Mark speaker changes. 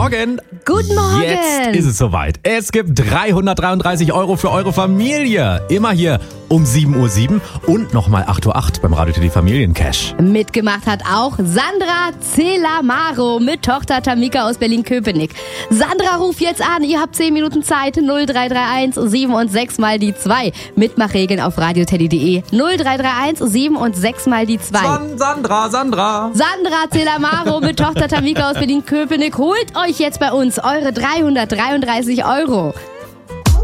Speaker 1: Morgen.
Speaker 2: Guten Morgen.
Speaker 1: Jetzt ist es soweit. Es gibt 333 € für eure Familie. Immer hier um 7:07 Uhr und nochmal 8:08 Uhr beim Radio Teddy Familiencash.
Speaker 2: Mitgemacht hat auch Sandra Celamaro mit Tochter Tamika aus Berlin-Köpenick. Sandra, ruf jetzt an. Ihr habt 10 Minuten Zeit. 0331 7 und 6 mal die 2. Mitmachregeln auf radioteddy.de. 0331 7 und 6 mal die 2.
Speaker 1: Sandra.
Speaker 2: Sandra Celamaro mit Tochter Tamika aus Berlin-Köpenick holt euch jetzt bei uns eure 333 €.